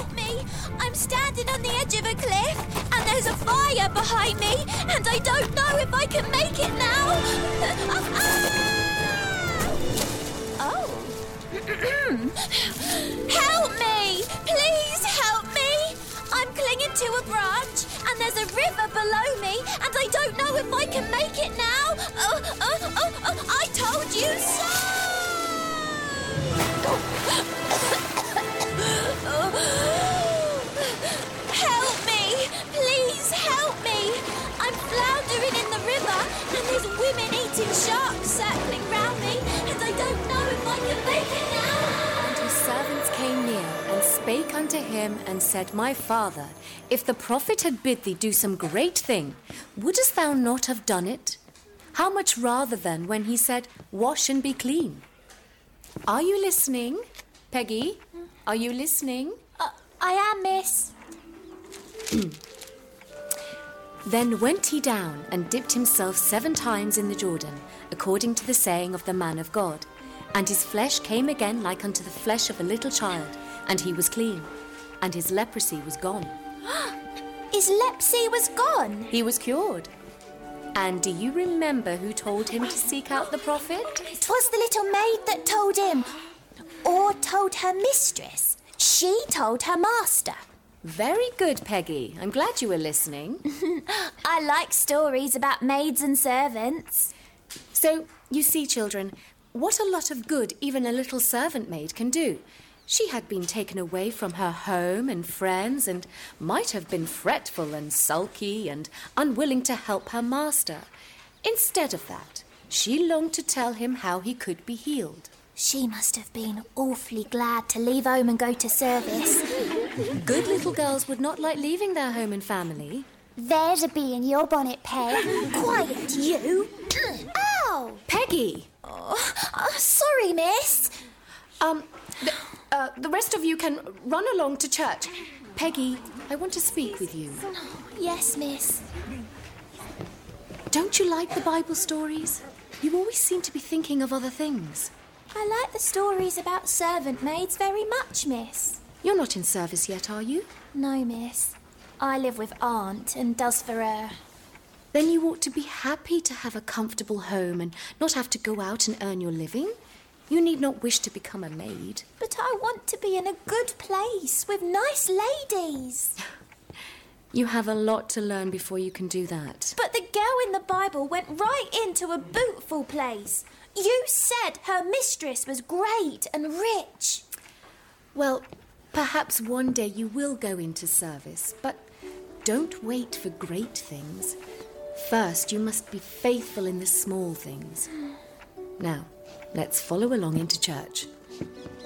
help me! I'm standing on the edge of a cliff and there's a fire behind me and I don't know if I can make it now! Oh! Help me! Please help me! I'm clinging to a branch and there's a river below me and I don't know if I can make it now! I told you so! Help me! Please help me! I'm floundering in the river and there's women eating sharks circling round me and I don't know if I can make it now! And his servants came near and spake unto him and said, My father, if the prophet had bid thee do some great thing, wouldest thou not have done it? How much rather then when he said, Wash and be clean? Are you listening? Peggy, are you listening? I am, miss. Then went he down and dipped himself 7 times in the Jordan, according to the saying of the man of God. And his flesh came again like unto the flesh of a little child, and he was clean, and his leprosy was gone. His leprosy was gone? He was cured. And do you remember who told him to seek out the prophet? 'Twas the little maid that told him. Or told her mistress. She told her master. Very good, Peggy. I'm glad you were listening. I like stories about maids and servants. So, you see, children, what a lot of good even a little servant maid can do. She had been taken away from her home and friends and might have been fretful and sulky and unwilling to help her master. Instead of that, she longed to tell him how he could be healed. She must have been awfully glad to leave home and go to service. Good little girls would not like leaving their home and family. There's a bee in your bonnet, Peg. Quiet, you! Ow! Peggy! Sorry, miss. The rest of you can run along to church. Peggy, I want to speak with you. Yes, miss. Don't you like the Bible stories? You always seem to be thinking of other things. I like the stories about servant maids very much, miss. You're not in service yet, are you? No, miss. I live with Aunt and does for her. Then you ought to be happy to have a comfortable home and not have to go out and earn your living. You need not wish to become a maid. But I want to be in a good place with nice ladies. You have a lot to learn before you can do that. But the girl in the Bible went right into a bootful place. You said her mistress was great and rich. Well, perhaps one day you will go into service, but don't wait for great things. First, you must be faithful in the small things. Now, let's follow along into church.